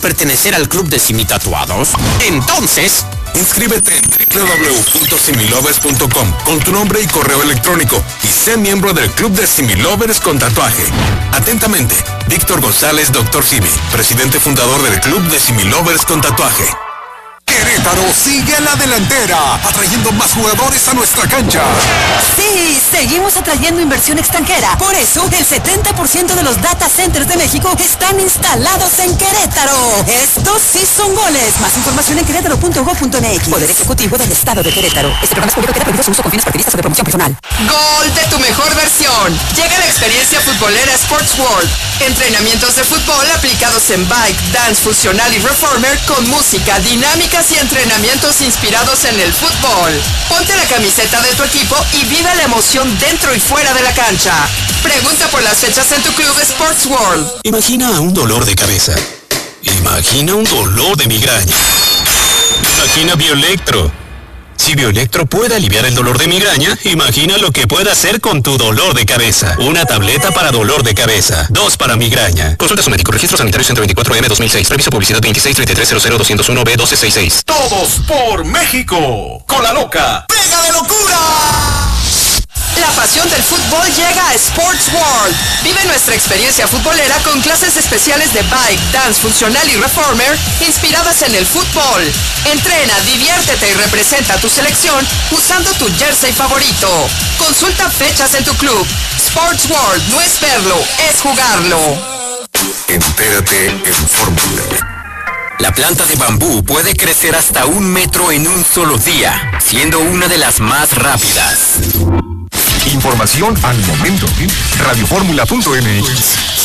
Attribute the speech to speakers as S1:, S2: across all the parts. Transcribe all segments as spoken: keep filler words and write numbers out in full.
S1: pertenecer al club de Simitatuados? Entonces,
S2: inscríbete en doble u doble u doble u punto similovers punto com con tu nombre y correo electrónico y sé miembro del club de Similovers con tatuaje. Atentamente, Víctor González, doctor Simi, presidente fundador del club de Similovers con tatuaje.
S3: Querétaro sigue a la delantera, atrayendo más jugadores a nuestra cancha.
S4: Sí, seguimos atrayendo inversión extranjera. Por eso, el setenta por ciento de los data centers de México están instalados en Querétaro. Estos sí son goles. Más información en querétaro punto gob punto eme equis. Poder Ejecutivo del Estado de Querétaro. Este programa es público, queda prohibido su uso con fines partidistas o de promoción personal.
S5: Gol de tu mejor versión. Llega la experiencia futbolera Sports World. Entrenamientos de fútbol aplicados en bike, dance funcional y reformer con música, dinámicas y entrenamientos inspirados en el fútbol. Ponte la camiseta de tu equipo y vive la emoción dentro y fuera de la cancha. Pregunta por las fechas en tu club Sports World.
S6: Imagina un dolor de cabeza. Imagina un dolor de migraña. Imagina Bioelectro. Si Bioelectro puede aliviar el dolor de migraña, imagina lo que puede hacer con tu dolor de cabeza. Una tableta para dolor de cabeza, dos para migraña. Consulta a su médico. Registro sanitario ciento veinticuatro eme dos mil seis. Previso publicidad veintiséis treinta y tres cero cero doscientos uno be doce sesenta y seis.
S7: Todos por México. Con la loca.
S5: ¡Pega de locura! La pasión del fútbol llega a Sports World. Vive nuestra experiencia futbolera con clases especiales de bike, dance funcional y reformer inspiradas en el fútbol. Entrena, diviértete y representa a tu selección usando tu jersey favorito. Consulta fechas en tu club. Sports World no es verlo, es jugarlo.
S3: Entérate en Fórmula.
S1: la planta de bambú puede crecer hasta un metro en un solo día, siendo una de las más rápidas.
S3: Información al momento. radio fórmula punto eme equis.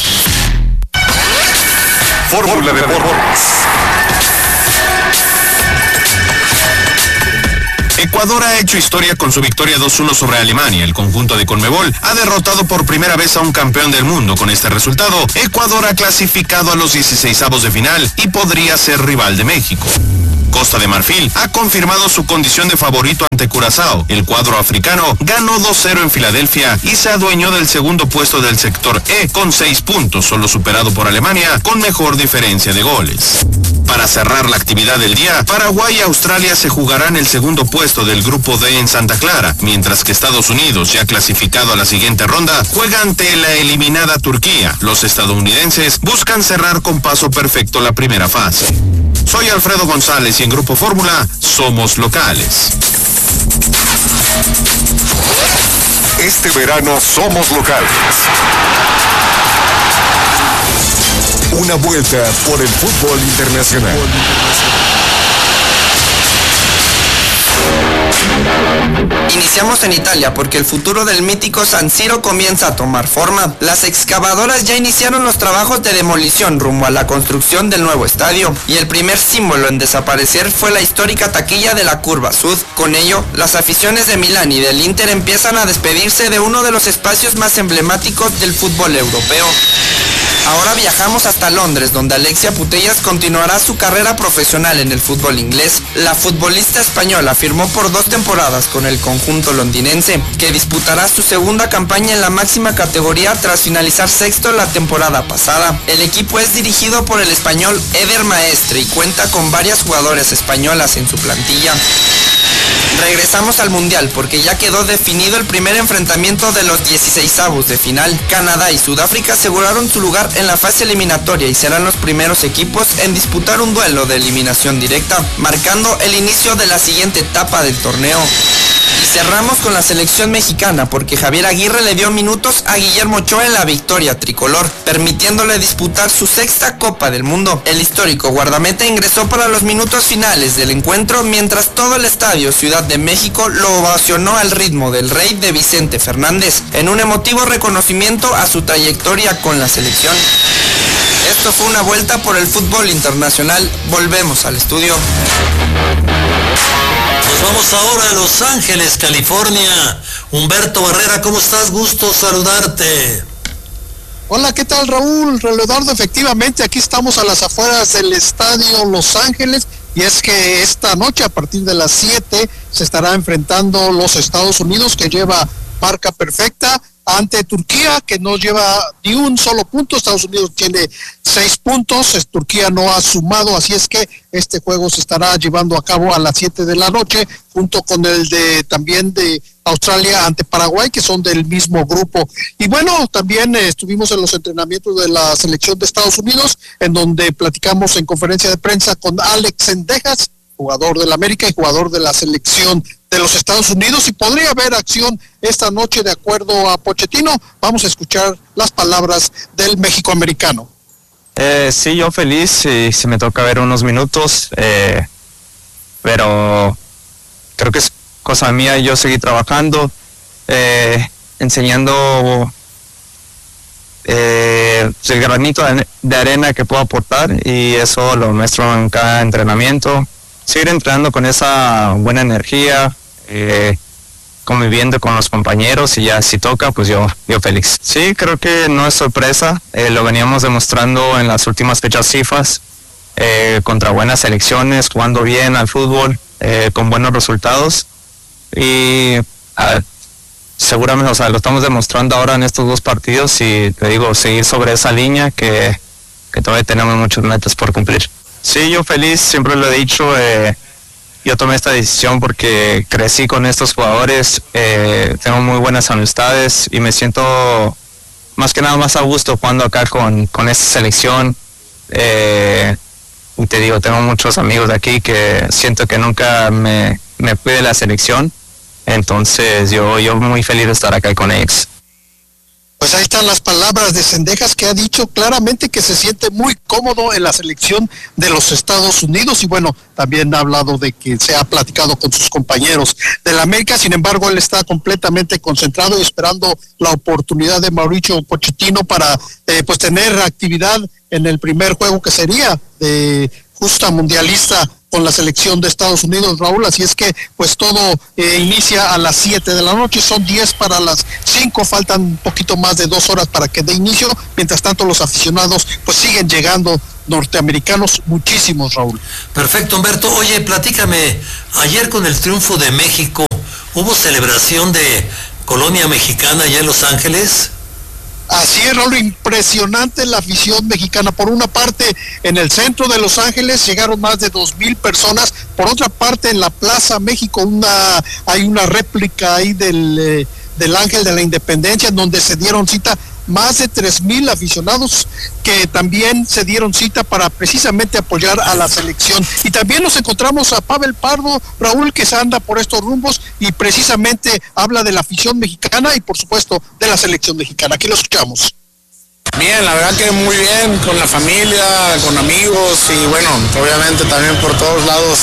S3: Fórmula de Deportes.
S8: Ecuador ha hecho historia con su victoria dos uno sobre Alemania. El conjunto de Conmebol ha derrotado por primera vez a un campeón del mundo. Con este resultado, Ecuador ha clasificado a los dieciseisavos de final y podría ser rival de México. Costa de Marfil ha confirmado su condición de favorito ante Curazao. El cuadro africano ganó dos cero en Filadelfia y se adueñó del segundo puesto del sector E con seis puntos, solo superado por Alemania con mejor diferencia de goles. Para cerrar la actividad del día, Paraguay y Australia se jugarán el segundo puesto del grupo D en Santa Clara, mientras que Estados Unidos, ya clasificado a la siguiente ronda, juega ante la eliminada Turquía. Los estadounidenses buscan cerrar con paso perfecto la primera fase. Soy Alfredo González y en Grupo Fórmula somos locales.
S3: Este verano somos locales. Una vuelta por el fútbol internacional.
S5: Iniciamos en Italia porque el futuro del mítico San Siro comienza a tomar forma. Las excavadoras ya iniciaron los trabajos de demolición rumbo a la construcción del nuevo estadio y el primer símbolo en desaparecer fue la histórica taquilla de la Curva Sud. Con ello, las aficiones de Milán y del Inter empiezan a despedirse de uno de los espacios más emblemáticos del fútbol europeo. Ahora viajamos hasta Londres, donde Alexia Putellas continuará su carrera profesional en el fútbol inglés. La futbolista española firmó por dos temporadas con el conjunto londinense, que disputará su segunda campaña en la máxima categoría tras finalizar sexto la temporada pasada. El equipo es dirigido por el español Eder Maestre y cuenta con varias jugadoras españolas en su plantilla. Regresamos al Mundial porque ya quedó definido el primer enfrentamiento de los dieciseisavos de final. Canadá y Sudáfrica aseguraron su lugar en la fase eliminatoria y serán los primeros equipos en disputar un duelo de eliminación directa, marcando el inicio de la siguiente etapa del torneo. Y cerramos con la selección mexicana porque Javier Aguirre le dio minutos a Guillermo Ochoa en la victoria tricolor, permitiéndole disputar su sexta Copa del Mundo. El histórico guardameta ingresó para los minutos finales del encuentro mientras todo el estadio Ciudad de México lo ovacionó al ritmo del Rey de Vicente Fernández, en un emotivo reconocimiento a su trayectoria con la selección. Esto fue una vuelta por el fútbol internacional. Volvemos al estudio.
S9: Nos vamos ahora a Los Ángeles, California. Humberto Barrera, ¿cómo estás? Gusto saludarte.
S10: Hola, ¿qué tal, Raúl? Eduardo, efectivamente, aquí estamos a las afueras del estadio Los Ángeles, y es que esta noche, a partir de las siete, se estará enfrentando los Estados Unidos, que lleva marca perfecta, ante Turquía, que no lleva ni un solo punto. Estados Unidos tiene seis puntos, es, Turquía no ha sumado, así es que este juego se estará llevando a cabo a las siete de la noche, junto con el de también de Australia ante Paraguay, que son del mismo grupo. Y bueno, también eh, estuvimos en los entrenamientos de la selección de Estados Unidos, en donde platicamos en conferencia de prensa con Alex Cendejas, jugador del América y jugador de la selección de los Estados Unidos, y podría haber acción esta noche de acuerdo a Pochettino. Vamos a escuchar las palabras del mexicoamericano.
S11: Eh, sí, yo feliz, si, si me toca ver unos minutos, eh, pero creo que es cosa mía yo seguir trabajando, eh, enseñando eh, el granito de arena que puedo aportar, y eso lo muestro en cada entrenamiento. Seguir entrenando con esa buena energía, eh, conviviendo con los compañeros, y ya si toca, pues yo, yo feliz. Sí, creo que no es sorpresa, eh, lo veníamos demostrando en las últimas fechas FIFA, eh, contra buenas selecciones, jugando bien al fútbol, eh, con buenos resultados, y uh, seguramente, o sea, lo estamos demostrando ahora en estos dos partidos, y te digo, seguir sobre esa línea que, que todavía tenemos muchos metas por cumplir. Sí, yo feliz, siempre lo he dicho, eh, yo tomé esta decisión porque crecí con estos jugadores, eh, tengo muy buenas amistades y me siento más que nada más a gusto jugando acá con, con esta selección. Eh, y te digo, tengo muchos amigos de aquí que siento que nunca me, me fui de la selección, entonces yo, yo muy feliz de estar acá con ellos.
S10: Pues ahí están las palabras de Cendejas, que ha dicho claramente que se siente muy cómodo en la selección de los Estados Unidos, y bueno, también ha hablado de que se ha platicado con sus compañeros de la América. Sin embargo, él está completamente concentrado y esperando la oportunidad de Mauricio Pochettino para eh, pues tener actividad en el primer juego, que sería de justa mundialista con la selección de Estados Unidos, Raúl. Así es que pues todo eh, inicia a las siete de la noche, son diez para las cinco, faltan un poquito más de dos horas para que dé inicio. Mientras tanto, los aficionados pues siguen llegando, norteamericanos muchísimos, Raúl.
S9: Perfecto, Humberto. Oye, platícame, ayer con el triunfo de México, ¿hubo celebración de colonia mexicana allá en Los Ángeles?
S10: Así es, Raúl, impresionante la afición mexicana. Por una parte, en el centro de Los Ángeles llegaron más de dos mil personas. Por otra parte, en la Plaza México una hay una réplica ahí del, eh, del Ángel de la Independencia, en donde se dieron cita más de tres mil aficionados que también se dieron cita para precisamente apoyar a la selección. Y también nos encontramos a Pavel Pardo, Raúl, que se anda por estos rumbos y precisamente habla de la afición mexicana y por supuesto de la selección mexicana. Aquí lo escuchamos.
S12: Bien, la verdad que muy bien, con la familia, con amigos, y bueno, obviamente también por todos lados,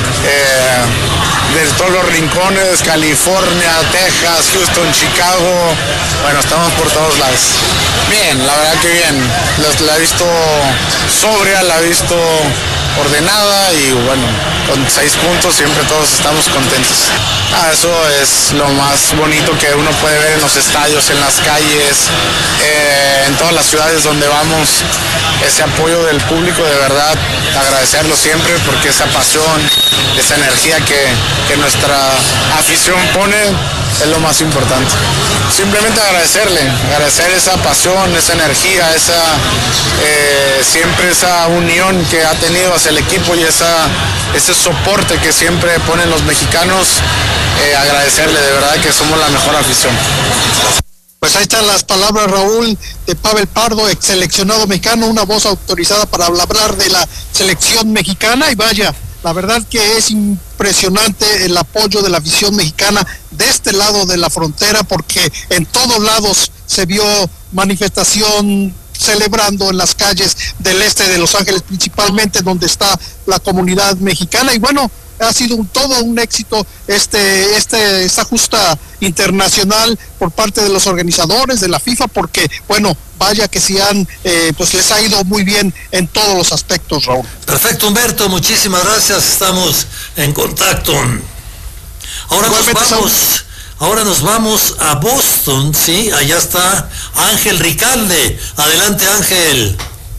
S12: eh, de todos los rincones, California, Texas, Houston, Chicago, bueno, estamos por todos lados. Bien, la verdad que bien, la, la he visto sobria, la he visto ordenada, y bueno, con seis puntos siempre todos estamos contentos. Ah, eso es lo más bonito que uno puede ver en los estadios, en las calles, eh, en todas las ciudades donde vamos, ese apoyo del público, de verdad agradecerlo siempre, porque esa pasión, esa energía que, que nuestra afición pone es lo más importante. Simplemente agradecerle, agradecer esa pasión, esa energía, esa eh, siempre esa unión que ha tenido hacia el equipo, y esa, ese soporte que siempre ponen los mexicanos, eh, agradecerle, de verdad que somos la mejor afición.
S10: Pues ahí están las palabras, Raúl, de Pavel Pardo, ex seleccionado mexicano, una voz autorizada para hablar de la selección mexicana. Y vaya, la verdad que es impresionante el apoyo de la afición mexicana de este lado de la frontera, porque en todos lados se vio manifestación celebrando en las calles del este de Los Ángeles, principalmente donde está la comunidad mexicana. Y bueno, ha sido un, todo un éxito este, este, esta justa internacional por parte de los organizadores de la FIFA, porque bueno, vaya que sí han, eh, pues les ha ido muy bien en todos los aspectos, Raúl.
S9: Perfecto, Humberto, muchísimas gracias, estamos en contacto. Ahora Igualmente nos vamos, son... ahora nos vamos a Boston, sí, allá está Ángel Ricalde. Adelante, Ángel.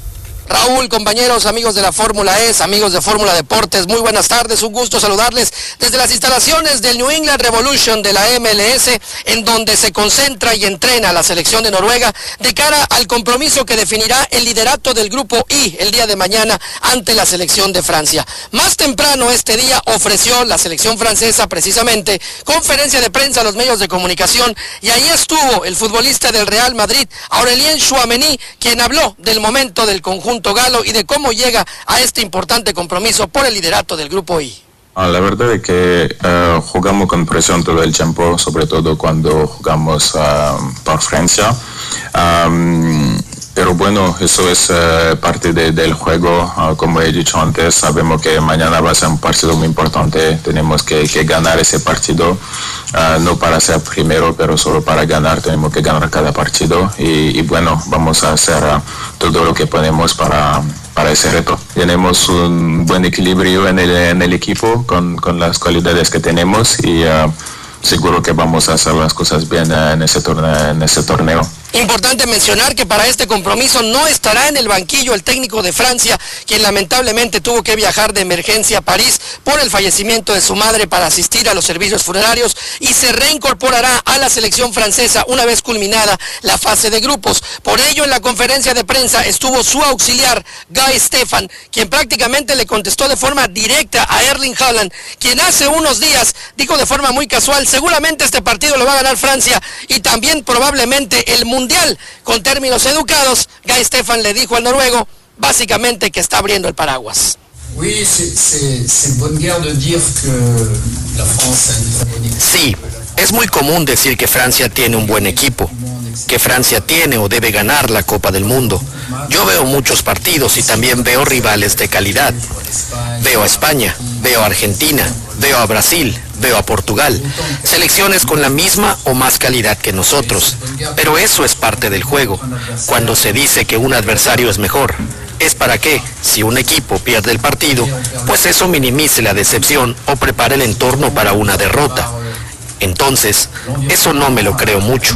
S13: Raúl, compañeros, amigos de la Fórmula E S, amigos de Fórmula Deportes, muy buenas tardes, un gusto saludarles desde las instalaciones del New England Revolution de la M L S, en donde se concentra y entrena la selección de Noruega de cara al compromiso que definirá el liderato del Grupo I el día de mañana ante la selección de Francia. Más temprano este día ofreció la selección francesa precisamente conferencia de prensa a los medios de comunicación y ahí estuvo el futbolista del Real Madrid, Aurélien Tchouaméni, quien habló del momento del conjunto galo y de cómo llega a este importante compromiso por el liderato del Grupo I.
S14: La verdad es que uh, jugamos con presión todo el tiempo, sobre todo cuando jugamos uh, por Francia. Um, pero bueno, eso es uh, parte de, del juego. Uh, como he dicho antes, sabemos que mañana va a ser un partido muy importante. Tenemos que, que ganar ese partido, uh, no para ser primero, pero solo para ganar. Tenemos que ganar cada partido y, y bueno, vamos a hacer uh, todo lo que podemos para... para ese reto. Tenemos un buen equilibrio en el, en el equipo con, con las cualidades que tenemos y uh, seguro que vamos a hacer las cosas bien uh, en, ese torneo, en ese torneo.
S13: Importante mencionar que para este compromiso no estará en el banquillo el técnico de Francia, quien lamentablemente tuvo que viajar de emergencia a París por el fallecimiento de su madre para asistir a los servicios funerarios y se reincorporará a la selección francesa una vez culminada la fase de grupos. Por ello, en la conferencia de prensa estuvo su auxiliar, Guy Stefan, quien prácticamente le contestó de forma directa a Erling Haaland, quien hace unos días dijo de forma muy casual, seguramente este partido lo va a ganar Francia y también probablemente el Mundial. Con términos educados, Guy Stefan le dijo al noruego básicamente que está abriendo el paraguas. Sí, es muy común decir que Francia tiene un buen equipo, que Francia tiene o debe ganar la Copa del Mundo. Yo veo muchos partidos y también veo rivales de calidad. Veo a España, veo a Argentina, veo a Brasil, veo a Portugal, selecciones con la misma o más calidad que nosotros, pero eso es parte del juego. Cuando se dice que un adversario es mejor, es para que, si un equipo pierde el partido, pues eso minimice la decepción o prepare el entorno para una derrota. Entonces, eso no me lo creo mucho.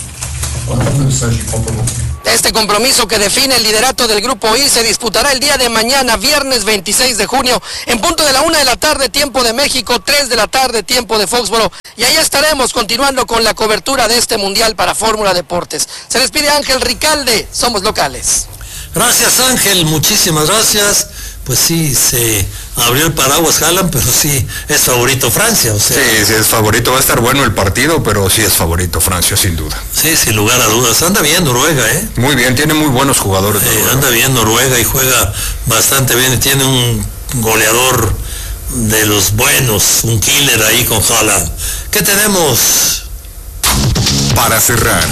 S13: Este compromiso que define el liderato del Grupo I se disputará el día de mañana, viernes veintiséis de junio, en punto de la una de la tarde, tiempo de México, tres de la tarde, tiempo de Foxboro. Y ahí estaremos continuando con la cobertura de este Mundial para Fórmula Deportes. Se despide Ángel Ricalde, somos locales.
S9: Gracias Ángel, muchísimas gracias. Pues sí, se abrió el paraguas Haaland, pero sí es favorito Francia, o sea.
S8: Sí, sí es favorito, va a estar bueno el partido, pero sí es favorito Francia, sin duda.
S9: Sí, sin lugar a dudas. Anda bien Noruega, ¿eh?
S8: Muy bien, tiene muy buenos jugadores.
S9: Eh, anda bien Noruega y juega bastante bien. Tiene un goleador de los buenos, un killer ahí con Haaland. ¿Qué tenemos?
S3: Para cerrar.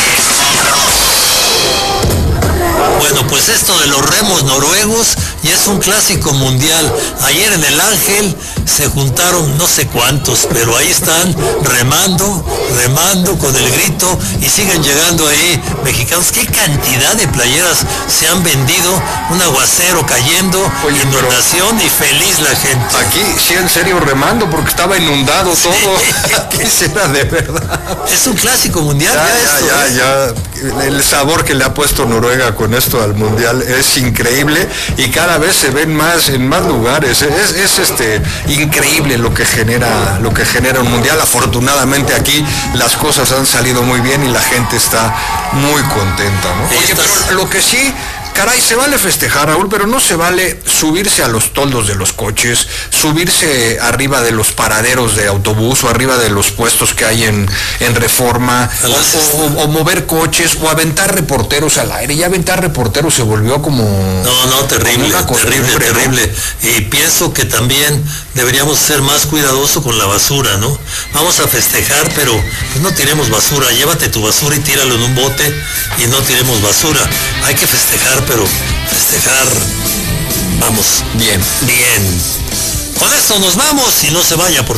S9: Bueno, pues esto de los remos noruegos ya es un clásico mundial. Ayer en el Ángel se juntaron no sé cuántos, pero ahí están remando, remando con el grito y siguen llegando ahí mexicanos. ¿Qué cantidad de playeras se han vendido? Un aguacero cayendo, Oye, inundación y feliz la gente.
S8: Aquí sí en serio remando porque estaba inundado sí. todo. ¿Qué será de verdad?
S9: Es un clásico mundial.
S8: Ya,
S9: ya,
S8: ya,
S9: esto,
S8: ya,
S9: ¿eh?
S8: ya. El sabor que le ha puesto Noruega con esto al mundial es increíble y cada vez se ven más en más lugares. Es, es este increíble lo que genera lo que genera un mundial. Afortunadamente aquí las cosas han salido muy bien y la gente está muy contenta, ¿no? Oye, pero lo que sí, caray, se vale festejar, Raúl, pero no se vale subirse a los toldos de los coches, subirse arriba de los paraderos de autobús o arriba de los puestos que hay en, en Reforma, o, o, o mover coches, o aventar reporteros al aire. Ya aventar reporteros se volvió como...
S9: No, no, terrible, terrible, terrible. Y pienso que también deberíamos ser más cuidadosos con la basura, ¿no? Vamos a festejar, pero pues no tiremos basura. Llévate tu basura y tíralo en un bote y no tiremos basura. Hay que festejar, pero festejar, vamos,
S8: bien,
S9: bien. Con esto nos vamos y no se vaya, por